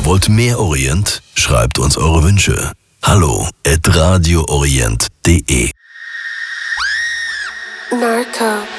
Wollt mehr Orient? Schreibt uns eure Wünsche. Hallo@radioorient.de Narco.